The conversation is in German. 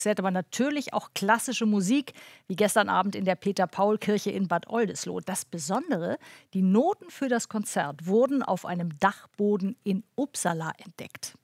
Aber natürlich auch klassische Musik, wie gestern Abend in der Peter-Paul-Kirche in Bad Oldesloe. Das Besondere, die Noten für das Konzert wurden auf einem Dachboden in Uppsala entdeckt.